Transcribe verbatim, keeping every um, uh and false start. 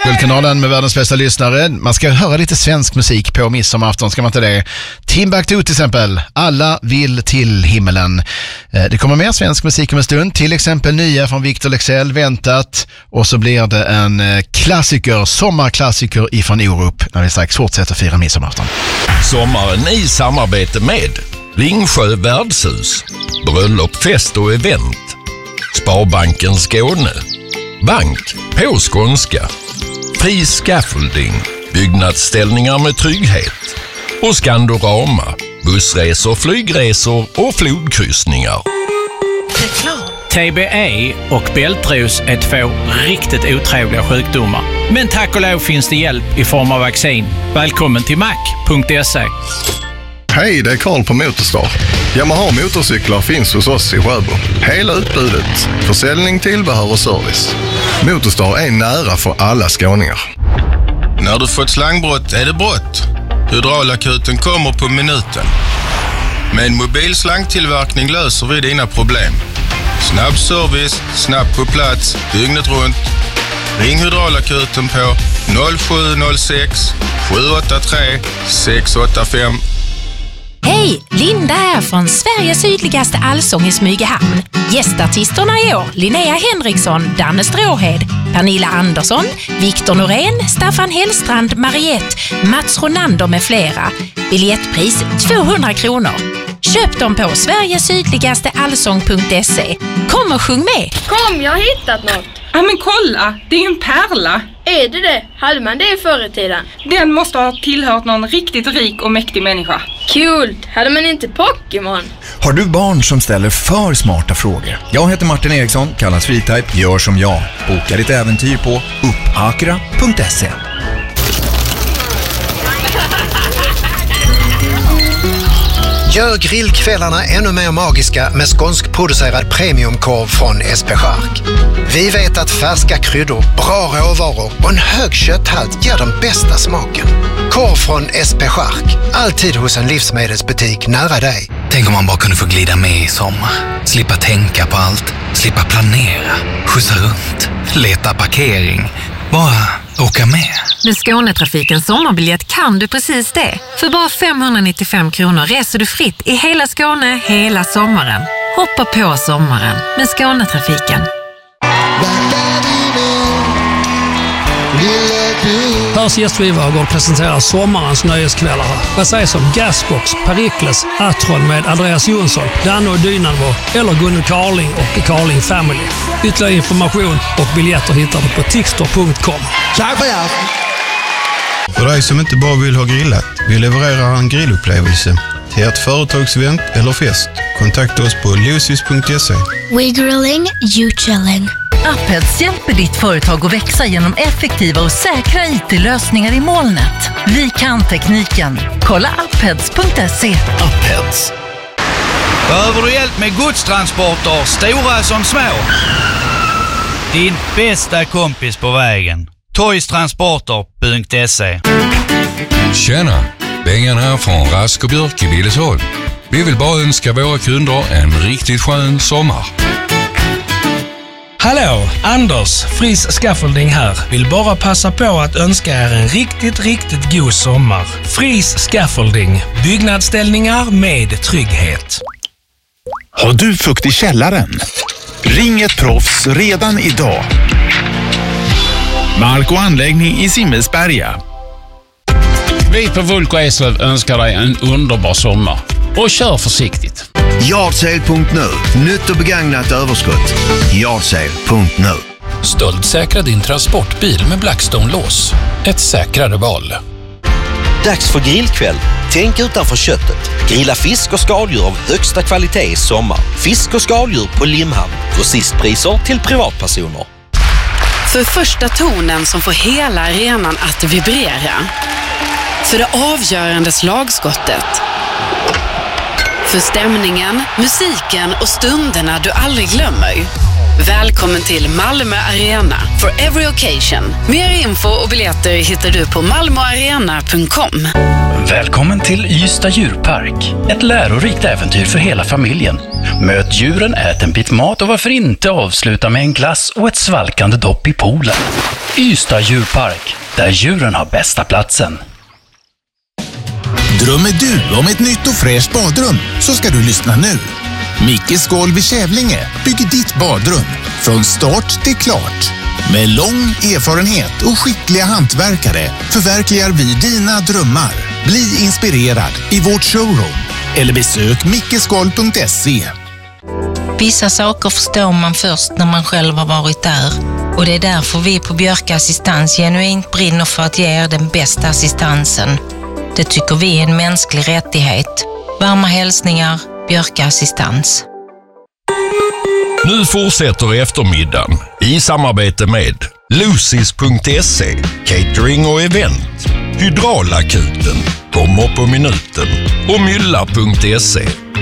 Guldkanalen med världens bästa lyssnare. Man ska höra lite svensk musik på midsommarafton, ska man inte det? Timbuktu till exempel. Alla vill till himmelen. Det kommer mer svensk musik om en stund. Till exempel nya från Victor Leksell, väntat. Och så blir det en klassiker, sommarklassiker ifrån Orup när vi strax fortsätter fira midsommarafton. Sommaren i samarbete med Ringsjö värdshus, bröllop, fest och event, Sparbanken Skåne, Bank på skånska, Pris Scaffolding, byggnadsställningar med trygghet och Skandorama, bussresor, flygresor och flodkryssningar. T B E och bältros är två riktigt otrevliga sjukdomar. Men tack och lov finns det hjälp i form av vaccin. Välkommen till mac punkt se. Hej, det är Karl på Motorstar. Yamaha motorcyklar finns hos oss i Sjöbo. Hela utbudet, försäljning, tillbehör och service. Motorstar är nära för alla skåningar. När du fått slangbrott är det brott. Hydraulakuten kommer på minuten. Med en mobil slangtillverkning löser vi dina problem. Snabb service, snabbt på plats, dygnet runt. Ring hydraulakuten på noll sju noll sex sju åtta tre sex åtta fem. Hej, Linda här från Sveriges sydligaste allsång i Smygehamn. Gästartisterna i år: Linnea Henriksson, Danne Stråhed, Pernilla Andersson, Viktor Norén, Staffan Hellstrand, Mariette, Mats Ronander med flera. Biljettpris tvåhundra kronor. Köp dem på sveriges sydligaste allsång punkt se. Kom och sjung med! Kom, jag har hittat något! Ja men kolla, det är ju en pärla. Är det det? Hade man det förr i tiden? Den måste ha tillhört någon riktigt rik och mäktig människa. Kul! Hade man inte Pokémon? Har du barn som ställer för smarta frågor? Jag heter Martin Eriksson, kallas Freetype. Gör som jag. Boka ditt äventyr på uppakra punkt se. Gör grillkvällarna ännu mer magiska med skånskproducerad premiumkorv från S P Chark. Vi vet att färska kryddor, bra råvaror och en hög kötthalt ger den bästa smaken. Korv från S P Chark, alltid hos en livsmedelsbutik nära dig. Tänk om man bara kunde få glida med i sommar. Slippa tänka på allt, slippa planera, skjutsa runt, leta parkering. Bara åka med. Med Skånetrafikens sommarbiljett kan du precis det. För bara femhundranittiofem kronor reser du fritt i hela Skåne hela sommaren. Hoppa på sommaren med Skånetrafiken. Hörs gästgivare presenterar sommarens nöjeskvällar. Vad sägs om Gasbox, Perikles, Atron med Andreas Jonsson, Danne och Dynamo eller Gunnar Carling och Carling Family. Ytterligare information och biljetter hittar du på tixter punkt com. För dig som inte bara vill ha grillat, vi levererar en grillupplevelse till ett företagsevent eller fest. Kontakta oss på lucis punkt se. We grilling, you chilling. Upheads hjälper ditt företag att växa genom effektiva och säkra I T-lösningar i molnet. Vi kan tekniken. Kolla upheads punkt se. Upheads. Behöver du hjälp med godstransporter, stora som små? Din bästa kompis på vägen. toystransporter punkt se. Tjena, Bengan här från Rask och Björk i Billesholm. Vi vill bara önska våra kunder en riktigt skön sommar. Hallå, Anders, Pris Scaffolding här. Vill bara passa på att önska er en riktigt, riktigt god sommar. Pris Scaffolding, byggnadsställningar med trygghet. Har du fukt i källaren? Ring ett proffs redan idag. Mark och anläggning i Simmelsberga. Vi på Vulko Eslöv önskar dig en underbar sommar. Och kör försiktigt. Yardsale punkt nu. Nytt och begagnat överskott. Yardsale punkt nu. Stöldsäkra din transportbil med Blackstone-lås. Ett säkrare val. Dags för grillkväll. Tänk utanför köttet. Grilla fisk och skaldjur av högsta kvalitet i sommar. Fisk och skaldjur på Limhamn. Grossistpriser till privatpersoner. För första tonen som får hela arenan att vibrera. För det avgörande slagskottet. För stämningen, musiken och stunderna du aldrig glömmer. Välkommen till Malmö Arena for every occasion. Mer info och biljetter hittar du på malmo arena punkt com. Välkommen till Ystad djurpark. Ett lärorikt äventyr för hela familjen. Möt djuren, ät en bit mat och varför inte avsluta med en glass och ett svalkande dopp i poolen. Ystad djurpark, där djuren har bästa platsen. Drömmer du om ett nytt och fräscht badrum så ska du lyssna nu. Mickes Golv i Kävlinge bygger ditt badrum från start till klart. Med lång erfarenhet och skickliga hantverkare förverkligar vi dina drömmar. Bli inspirerad i vårt showroom eller besök mickesgolv punkt se. Vissa saker förstår man först när man själv har varit där. Och det är därför vi på Björka Assistans genuint brinner för att ge er den bästa assistansen. Det tycker vi är en mänsklig rättighet. Varma hälsningar, Björka Assistans. Nu fortsätter eftermiddagen i samarbete med Lucys punkt se, catering och event, Hydraulakuten, kommer på minuten och Mylla punkt se.